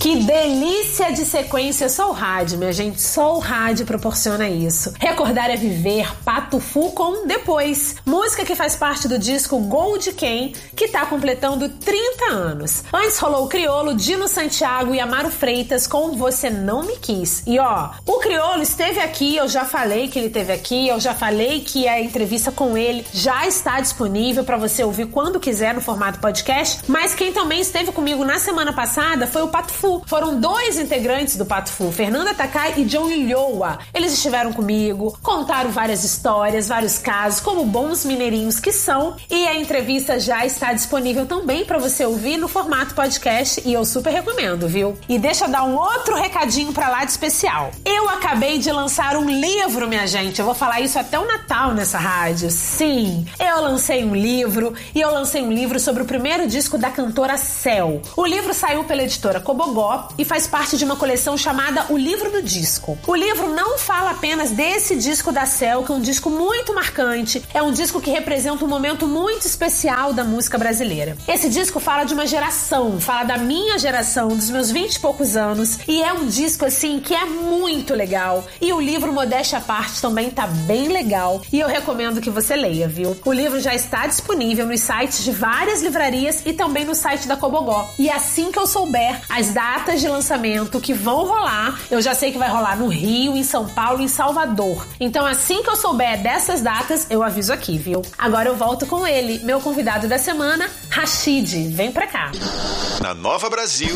Que delícia de sequência, só o rádio, minha gente, só o rádio proporciona isso. Recordar é viver, Pato Fu com Depois, música que faz parte do disco Gol de Quem, que tá completando 30 anos. Antes rolou o Criolo, Dino Santiago e Amaro Freitas com Você Não Me Quis. E ó, o Criolo esteve aqui, eu já falei que ele esteve aqui, eu já falei que a entrevista com ele já está disponível para você ouvir quando quiser no formato podcast, mas quem também esteve comigo na semana passada foi o Pato Fu. Foram 2 integrantes do Pato Fu, Fernanda Takai e John Lilhoa. Eles estiveram comigo, contaram várias histórias, vários casos, como bons mineirinhos que são, e a entrevista já está disponível também para você ouvir no formato podcast e eu super recomendo, viu? E deixa eu dar um outro recadinho pra lá de especial. Eu acabei de lançar um livro, minha gente, eu vou falar isso até o Natal nessa rádio. Sim, eu lancei um livro, e eu lancei um livro sobre o primeiro disco da cantora Céu. O livro saiu pela editora Cobogó e faz parte de uma coleção chamada O Livro do Disco. O livro não fala apenas desse disco da Céu, que é um disco muito marcante, é um disco que representa um momento muito especial da música brasileira. Esse disco fala de uma geração, fala da minha geração, dos meus 20 e poucos anos, e é um disco assim que é muito legal. E o livro, modéstia à parte, também tá bem legal e eu recomendo que você leia, viu? O livro já está disponível nos sites de várias livrarias e também no site da Cobogó. E assim que eu souber as datas de lançamento que vão rolar, eu já sei que vai rolar no Rio, em São Paulo e em Salvador. Então assim que eu souber dessas datas, eu aviso aqui, viu? Agora eu volto com ele, meu convidado da semana, Rashid. Vem pra cá. Na Nova Brasil,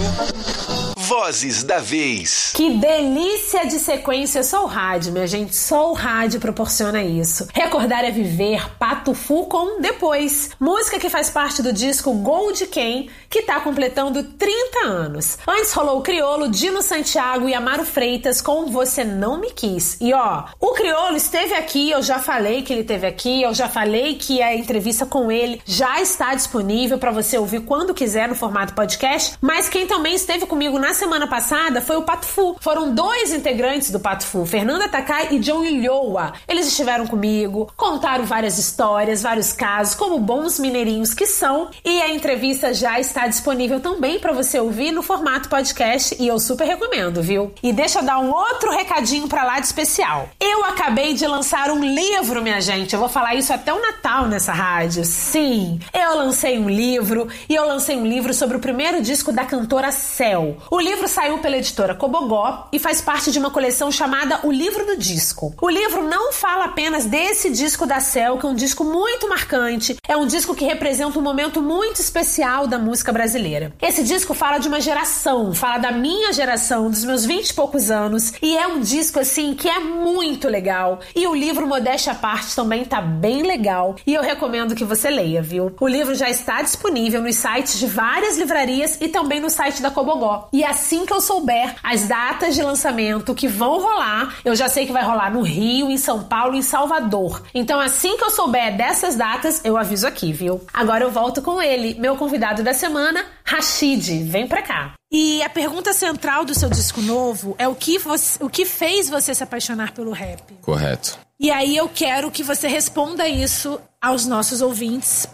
Vozes da Vez. Que delícia de sequência, só o rádio, minha gente, só o rádio proporciona isso. Recordar é viver, Pato Fu com Depois, música que faz parte do disco Gol de Quem, que tá completando 30 anos. Antes rolou o Criolo, Dino Santiago e Amaro Freitas com Você Não Me Quis. E ó, o Criolo esteve aqui, eu já falei que ele esteve aqui, eu já falei que a entrevista com ele já está disponível para você ouvir quando quiser no formato podcast, mas quem também esteve comigo na semana passada foi o Pato Fu. Foram 2 integrantes do Pato Fu, Fernanda Takai e John Lilhoa. Eles estiveram comigo, contaram várias histórias, vários casos, como bons mineirinhos que são, e a entrevista já está disponível também para você ouvir no formato podcast e eu super recomendo, viu? E deixa eu dar um outro recadinho pra lá de especial. Eu acabei de lançar um livro, minha gente, eu vou falar isso até o Natal nessa rádio. Sim, eu lancei um livro, e eu lancei um livro sobre o primeiro disco da cantora Céu. O livro saiu pela editora Cobogó e faz parte de uma coleção chamada O Livro do Disco. O livro não fala apenas desse disco da Céu, que é um disco muito marcante, é um disco que representa um momento muito especial da música brasileira. Esse disco fala de uma geração, fala da minha geração, dos meus 20 e poucos anos, e é um disco assim que é muito legal. E o livro, modéstia à parte, também tá bem legal e eu recomendo que você leia, viu? O livro já está disponível nos sites de várias livrarias e também no site da Cobogó. E assim que eu souber as datas de lançamento que vão rolar, eu já sei que vai rolar no Rio, em São Paulo e em Salvador. Então assim que eu souber dessas datas, eu aviso aqui, viu? Agora eu volto com ele, meu convidado da semana, Rashid. Vem pra cá. E a pergunta central do seu disco novo é o que fez você se apaixonar pelo rap? Correto. E aí eu quero que você responda isso aos nossos ouvintes,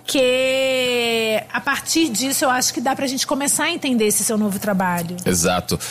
porque a partir disso eu acho que dá pra gente começar a entender esse seu novo trabalho. Exato.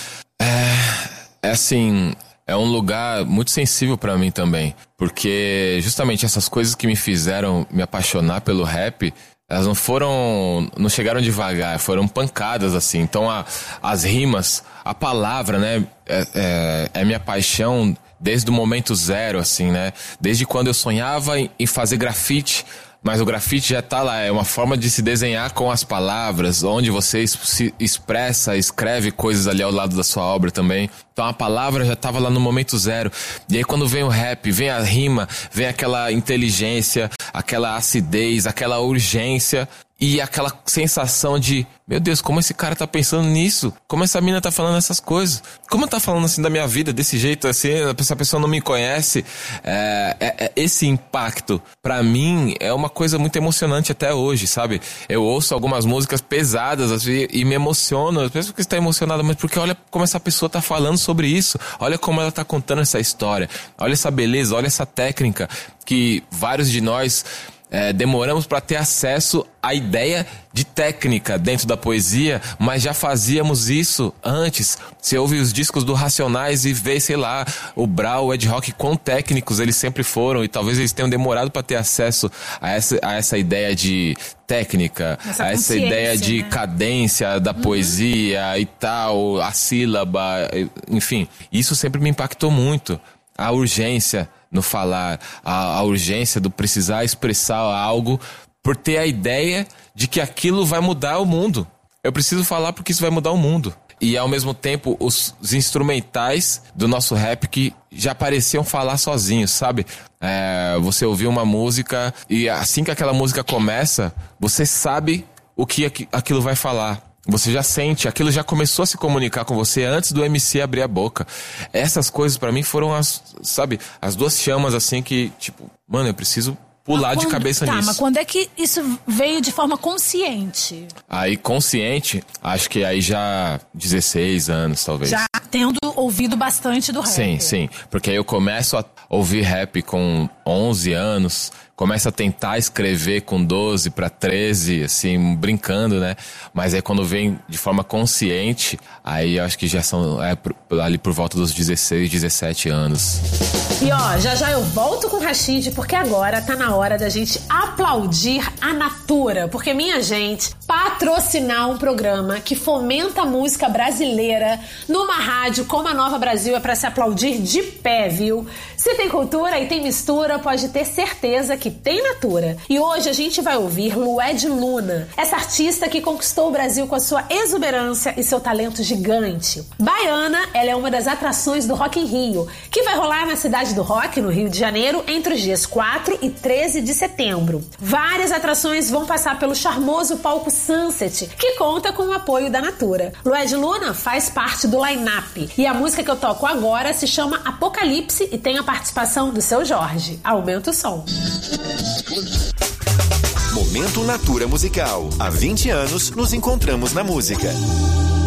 É assim, é um lugar muito sensível pra mim também, porque justamente essas coisas que me fizeram me apaixonar pelo rap, elas não chegaram devagar, foram pancadas assim. Então as rimas, a palavra, né, é minha paixão desde o momento zero, assim, né? Desde quando eu sonhava em fazer grafite, mas o grafite já tá lá, é uma forma de se desenhar com as palavras, onde você se expressa, escreve coisas ali ao lado da sua obra também. Então a palavra já tava lá no momento zero. E aí quando vem o rap, vem a rima, vem aquela inteligência, aquela acidez, aquela urgência e aquela sensação de, meu Deus, como esse cara tá pensando nisso? Como essa mina tá falando essas coisas? Como tá falando assim da minha vida, desse jeito assim, essa pessoa não me conhece? Esse impacto, pra mim, é uma coisa muito emocionante até hoje, sabe? Eu ouço algumas músicas pesadas assim, e me emociono. Eu penso que está emocionada, mas porque olha como essa pessoa tá falando sobre isso. Olha como ela tá contando essa história. Olha essa beleza, olha essa técnica que vários de nós demoramos para ter acesso à ideia de técnica dentro da poesia, mas já fazíamos isso antes. Você ouve os discos do Racionais e vê, sei lá, o Brau, o Ed Rock, quão técnicos eles sempre foram, e talvez eles tenham demorado para ter acesso a essa ideia de técnica, a essa ideia de cadência da poesia e tal, a sílaba, enfim. Isso sempre me impactou muito. A urgência no falar, a urgência do precisar expressar algo por ter a ideia de que aquilo vai mudar o mundo. Eu preciso falar porque isso vai mudar o mundo. E ao mesmo tempo, os instrumentais do nosso rap que já pareciam falar sozinhos, sabe? Você ouviu uma música e assim que aquela música começa, você sabe o que aquilo vai falar. Você já sente, aquilo já começou a se comunicar com você antes do MC abrir a boca. Essas coisas pra mim foram as duas chamas assim que, tipo, mano, eu preciso pular de cabeça nisso. Mas quando é que isso veio de forma consciente? Aí, consciente, acho que aí já 16 anos, talvez. Já tendo ouvido bastante do rap. Sim. Porque aí eu começo a ouvir rap com 11 anos, começo a tentar escrever com 12 para 13, assim, brincando, né? Mas aí quando vem de forma consciente, aí eu acho que já são ali por volta dos 16, 17 anos. E ó, já eu volto com o Rashid, porque agora tá na hora da gente aplaudir a Natura. Porque, minha gente, patrocinar um programa que fomenta a música brasileira numa rádio como a Nova Brasil é pra se aplaudir de pé, viu? Se tem cultura e tem mistura, pode ter certeza que tem Natura. E hoje a gente vai ouvir Lued Luna, essa artista que conquistou o Brasil com a sua exuberância e seu talento gigante. Baiana, ela é uma das atrações do Rock in Rio, que vai rolar na Cidade do Rock, no Rio de Janeiro, entre os dias 4 e 13 de setembro. Várias atrações vão passar pelo charmoso palco Sunset, que conta com o apoio da Natura. Lued Luna faz parte do line-up, e a música que eu toco agora se chama Apocalipse e tem a participação do Seu Jorge. Aumenta o som. Momento Natura Musical. Há 20 anos nos encontramos na música.